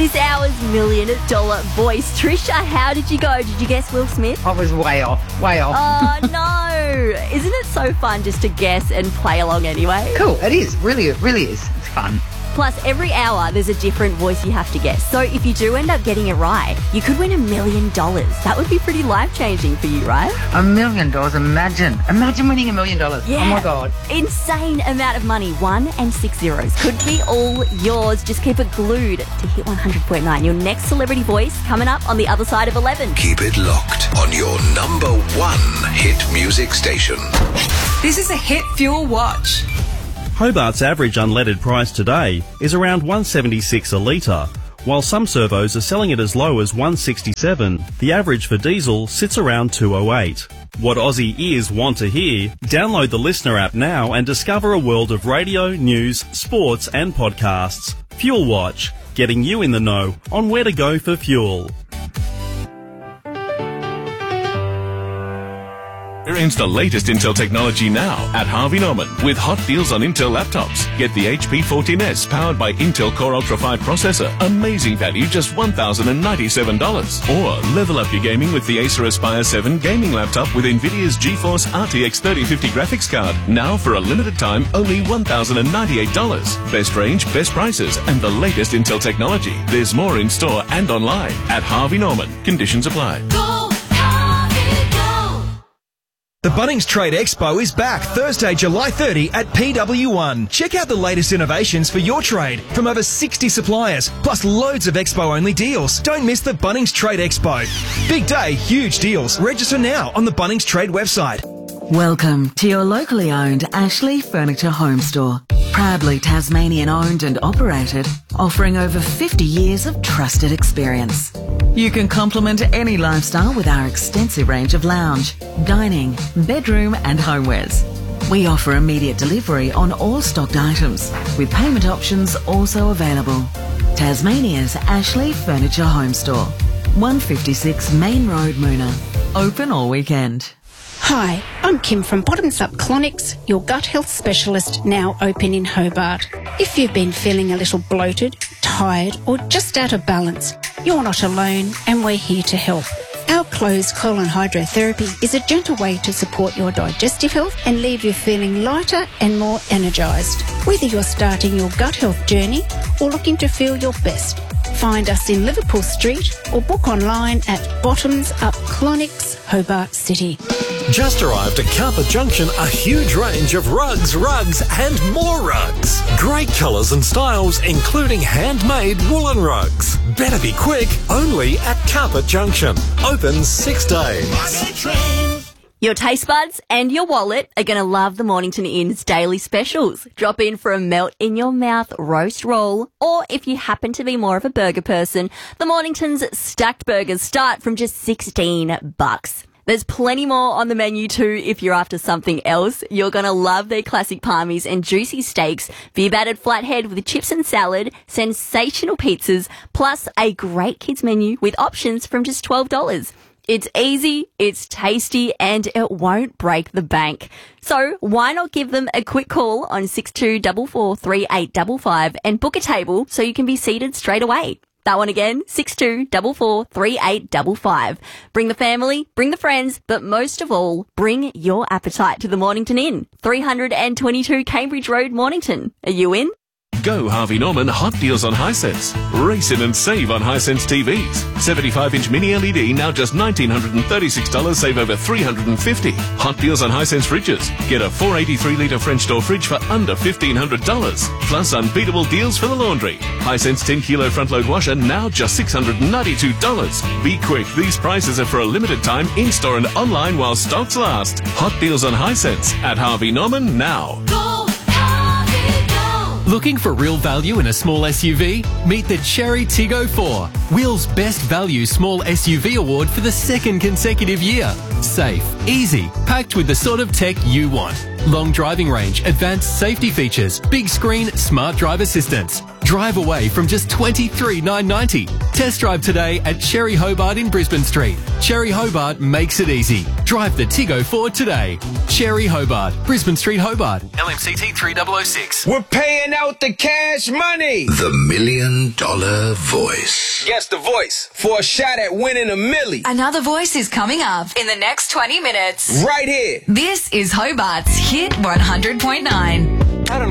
this hour's $1 million voice. Trisha, how did you go? Did you guess Will Smith? I was way off. Oh, no. Isn't it so fun just to guess and play along anyway? Cool, it is. Really, it really is. It's fun. Plus, every hour there's a different voice you have to guess. So if you do end up getting it right, you could win $1 million. That would be pretty life-changing for you, right? $1 million, imagine winning $1 million. Yeah. Oh my God. Insane amount of money, 1 and 6 zeros. Could be all yours. Just keep it glued to Hit 100.9. Your next celebrity voice coming up on the other side of 11. Keep it locked on your number 1 hit music station. This is a Hit Fuel Watch. Hobart's average unleaded price today is around $1.76 a litre. While some servos are selling it as low as $1.67, the average for diesel sits around $2.08. What Aussie ears want to hear? Download the Listener app now and discover a world of radio, news, sports and podcasts. Fuel Watch, getting you in the know on where to go for fuel. Experience the latest Intel technology now at Harvey Norman with hot deals on Intel laptops. Get the HP 14S powered by Intel Core Ultra 5 processor. Amazing value, just $1,097. Or level up your gaming with the Acer Aspire 7 gaming laptop with NVIDIA's GeForce RTX 3050 graphics card. Now for a limited time, only $1,098. Best range, best prices, and the latest Intel technology. There's more in store and online at Harvey Norman. Conditions apply. The Bunnings Trade Expo is back Thursday, July 30 at PW1. Check out the latest innovations for your trade from over 60 suppliers, plus loads of Expo-only deals. Don't miss the Bunnings Trade Expo. Big day, huge deals. Register now on the Bunnings Trade website. Welcome to your locally owned Ashley Furniture Home Store. Proudly Tasmanian owned and operated, offering over 50 years of trusted experience. You can complement any lifestyle with our extensive range of lounge, dining, bedroom and homewares. We offer immediate delivery on all stocked items, with payment options also available. Tasmania's Ashley Furniture Home Store, 156 Main Road, Moona. Open all weekend. Hi, I'm Kim from Bottoms Up Clonics, your gut health specialist, now open in Hobart. If you've been feeling a little bloated, tired or just out of balance, you're not alone and we're here to help. Our closed colon hydrotherapy is a gentle way to support your digestive health and leave you feeling lighter and more energised. Whether you're starting your gut health journey or looking to feel your best, find us in Liverpool Street or book online at Bottoms Up Clonics, Hobart City. Just arrived at Carpet Junction, a huge range of rugs, and more rugs. Great colours and styles, including handmade woolen rugs. Better be quick, only at Carpet Junction. Open 6 days. Your taste buds and your wallet are going to love the Mornington Inn's daily specials. Drop in for a melt-in-your-mouth roast roll, or if you happen to be more of a burger person, the Mornington's stacked burgers start from just $16. There's plenty more on the menu too if you're after something else. You're going to love their classic palmies and juicy steaks, beer-battered flathead with chips and salad, sensational pizzas, plus a great kids menu with options from just $12. It's easy, it's tasty, and it won't break the bank. So why not give them a quick call on 6244 3855 and book a table so you can be seated straight away. That one again, 6244 3855. Bring the family, bring the friends, but most of all, bring your appetite to the Mornington Inn, 322 Cambridge Road, Mornington. Are you in? Go Harvey Norman hot deals on Hisense. Race in and save on Hisense TVs. 75-inch mini LED now just $1,936, save over $350. Hot deals on Hisense fridges. Get a 483-litre French door fridge for under $1,500. Plus unbeatable deals for the laundry. Hisense 10-kilo front-load washer now just $692. Be quick, these prices are for a limited time in-store and online while stocks last. Hot deals on Hisense at Harvey Norman now. Looking for real value in a small SUV? Meet the Cherry Tiggo 4, Wheel's Best Value Small SUV Award for the second consecutive year. Safe, easy, packed with the sort of tech you want. Long driving range, advanced safety features, big screen, smart drive assistance. Drive away from just $23,990. Test drive today at Cherry Hobart in Brisbane Street. Cherry Hobart makes it easy. Drive the Tiggo 4 today. Cherry Hobart, Brisbane Street, Hobart. LMCT 3006. We're paying out the cash money. The $1 Million Voice. Guess the voice for a shot at winning $1 million. Another voice is coming up in the next 20 minutes. Right here. This is Hobart's Hit 100.9.